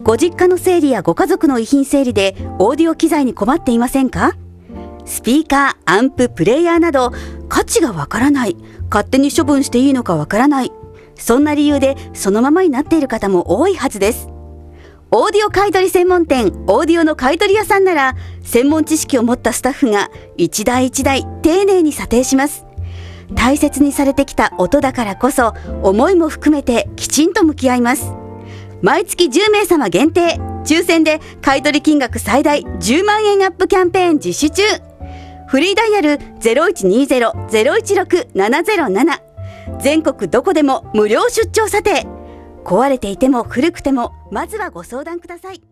ご実家の整理やご家族の遺品整理でオーディオ機材に困っていませんか？スピーカー、アンプ、プレイヤーなど価値がわからない、勝手に処分していいのかわからない、そんな理由でそのままになっている方も多いはずです。オーディオ買取専門店オーディオの買取屋さんなら、専門知識を持ったスタッフが一台一台丁寧に査定します。大切にされてきた音だからこそ、思いも含めてきちんと向き合います。毎月10名様限定、抽選で買取金額最大10万円アップキャンペーン実施中。フリーダイヤル 0120-016-707。全国どこでも無料出張査定。壊れていても古くても、まずはご相談ください。